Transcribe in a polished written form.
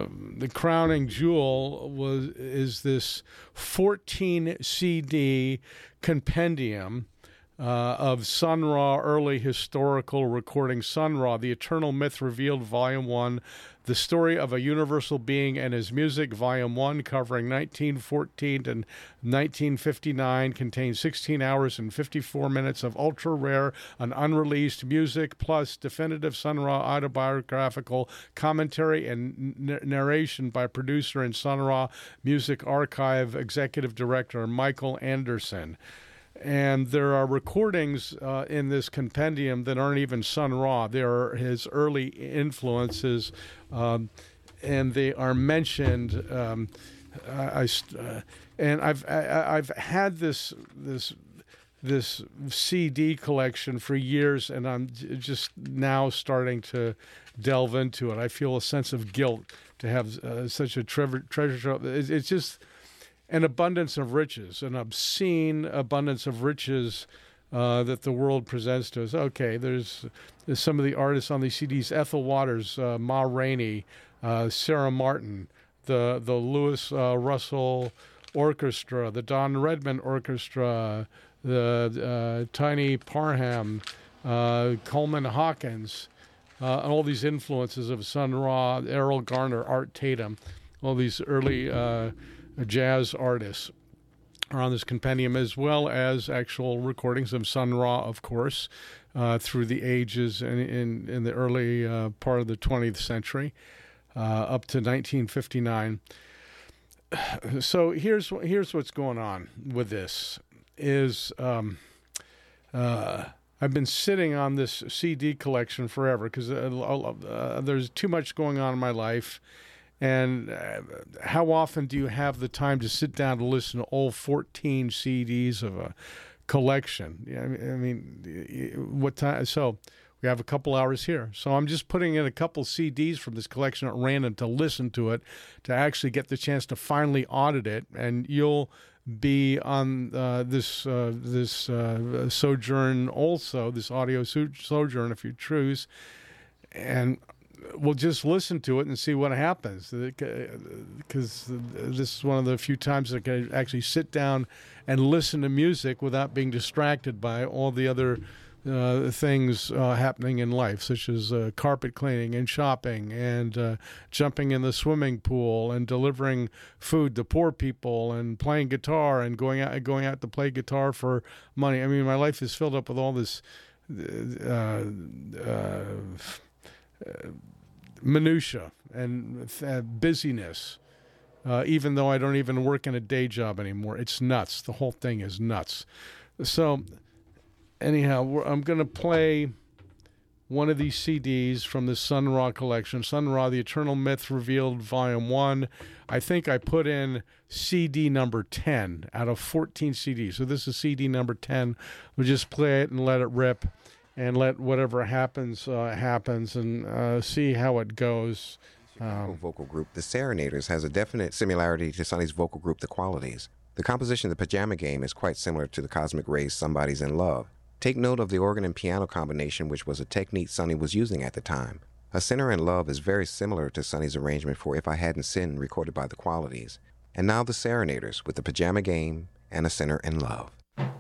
the crowning jewel is this 14 CD compendium of Sun Ra early historical recording. Sun Ra, The Eternal Myth Revealed, Volume 1, The Story of a Universal Being and His Music, Volume 1, covering 1914 to 1959, contains 16 hours and 54 minutes of ultra-rare and unreleased music, plus definitive Sun Ra autobiographical commentary and narration by producer and Sun Ra Music Archive Executive Director Michael Anderson. And there are recordings in this compendium that aren't even Sun Ra. They are his early influences, and they are mentioned. And I've had this CD collection for years, and I'm just now starting to delve into it. I feel a sense of guilt to have such a treasure trove. It's just an abundance of riches, an obscene abundance of riches that the world presents to us. Okay, there's some of the artists on these CDs: Ethel Waters, Ma Rainey, Sarah Martin, the Lewis Russell Orchestra, the Don Redman Orchestra, the Tiny Parham, Coleman Hawkins, and all these influences of Sun Ra, Errol Garner, Art Tatum, all these early jazz artists are on this compendium, as well as actual recordings of Sun Ra, of course, through the ages in the early part of the 20th century, up to 1959. So here's what's going on with this is I've been sitting on this CD collection forever because there's too much going on in my life. And how often do you have the time to sit down to listen to all 14 CDs of a collection? I mean, what time? So we have a couple hours here. So I'm just putting in a couple CDs from this collection at random to listen to it, to actually get the chance to finally audit it. And you'll be on this sojourn also, this audio sojourn if you choose. And we'll just listen to it and see what happens, because this is one of the few times I can actually sit down and listen to music without being distracted by all the other things happening in life, such as carpet cleaning and shopping and jumping in the swimming pool and delivering food to poor people and playing guitar and going out to play guitar for money. I mean, my life is filled up with all this minutia and busyness, even though I don't even work in a day job anymore. It's nuts. The whole thing is nuts. So anyhow, I'm going to play one of these CDs from the Sun Ra collection, Sun Ra, The Eternal Myth Revealed, Volume 1. I think I put in CD number 10 out of 14 CDs. So this is CD number 10. We'll just play it and let it rip, and let whatever happens, happens, and see how it goes. Vocal group, The Serenaders, has a definite similarity to Sonny's vocal group, The Qualities. The composition, The Pajama Game, is quite similar to the Cosmic Rays' Somebody's in Love. Take note of the organ and piano combination, which was a technique Sonny was using at the time. A Sinner in Love is very similar to Sonny's arrangement for If I Hadn't Sinned, recorded by The Qualities. And now The Serenaders with The Pajama Game and A Sinner in Love.